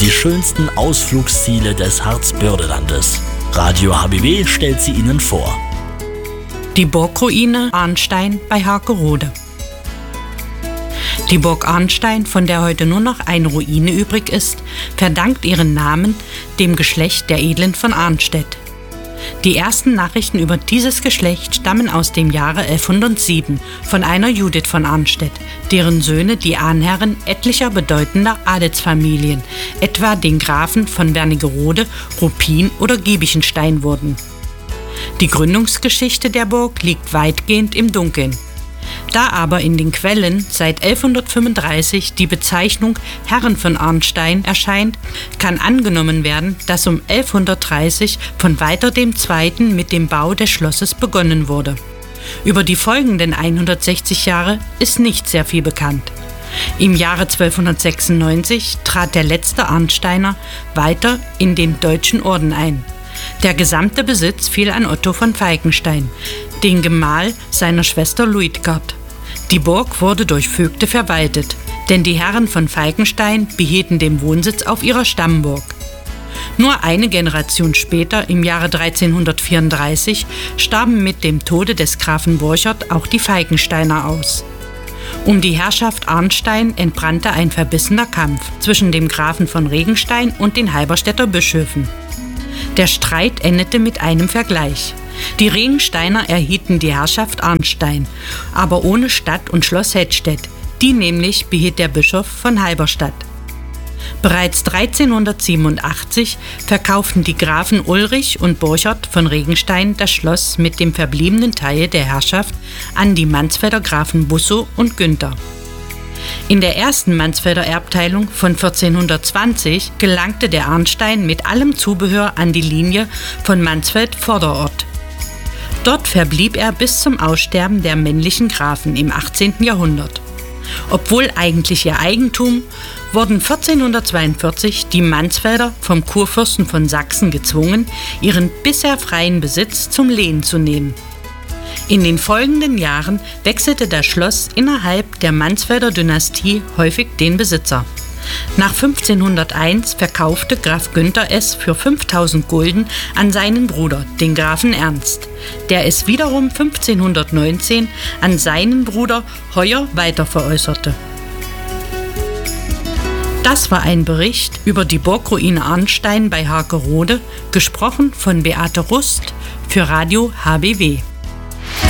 die schönsten Ausflugsziele des Harzbördelandes. Radio HBW stellt sie Ihnen vor. Die Burgruine Arnstein bei Hagerode. Die Burg Arnstein, von der heute nur noch eine Ruine übrig ist, verdankt ihren Namen dem Geschlecht der Edlen von Arnstedt. Die ersten Nachrichten über dieses Geschlecht stammen aus dem Jahre 1107 von einer Judith von Arnstedt, deren Söhne die Ahnherren etlicher bedeutender Adelsfamilien, etwa den Grafen von Wernigerode, Ruppin oder Giebichenstein wurden. Die Gründungsgeschichte der Burg liegt weitgehend im Dunkeln. Da aber in den Quellen seit 1135 die Bezeichnung Herren von Arnstein erscheint, kann angenommen werden, dass um 1130 von Walter II. Mit dem Bau des Schlosses begonnen wurde. Über die folgenden 160 Jahre ist nicht sehr viel bekannt. Im Jahre 1296 trat der letzte Arnsteiner Walter in den Deutschen Orden ein. Der gesamte Besitz fiel an Otto von Falkenstein, den Gemahl seiner Schwester Luitgard. Die Burg wurde durch Vögte verwaltet, denn die Herren von Falkenstein behielten den Wohnsitz auf ihrer Stammburg. Nur eine Generation später, im Jahre 1334, starben mit dem Tode des Grafen Borchert auch die Falkensteiner aus. Um die Herrschaft Arnstein entbrannte ein verbissener Kampf zwischen dem Grafen von Regenstein und den Halberstädter Bischöfen. Der Streit endete mit einem Vergleich. Die Regensteiner erhielten die Herrschaft Arnstein, aber ohne Stadt und Schloss Hedstedt. Die nämlich behielt der Bischof von Halberstadt. Bereits 1387 verkauften die Grafen Ulrich und Borchert von Regenstein das Schloss mit dem verbliebenen Teil der Herrschaft an die Mansfelder Grafen Bussow und Günther. In der ersten Mansfelder Erbteilung von 1420 gelangte der Arnstein mit allem Zubehör an die Linie von Mansfeld-Vorderort. Dort verblieb er bis zum Aussterben der männlichen Grafen im 18. Jahrhundert. Obwohl eigentlich ihr Eigentum, wurden 1442 die Mansfelder vom Kurfürsten von Sachsen gezwungen, ihren bisher freien Besitz zum Lehen zu nehmen. In den folgenden Jahren wechselte das Schloss innerhalb der Mansfelder Dynastie häufig den Besitzer. Nach 1501 verkaufte Graf Günther es für 5000 Gulden an seinen Bruder, den Grafen Ernst, der es wiederum 1519 an seinen Bruder Heuer weiterveräußerte. Das war ein Bericht über die Burgruine Arnstein bei Hagerode, gesprochen von Beate Rust für Radio HBW.